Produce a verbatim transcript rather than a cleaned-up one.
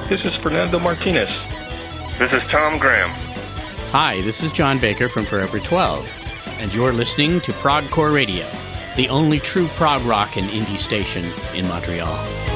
This is Fernando Martinez. This is Tom Graham. Hi, this is John Baker from Forever twelve, and you're listening to Progcore Radio, the only true prog rock and indie station in Montreal.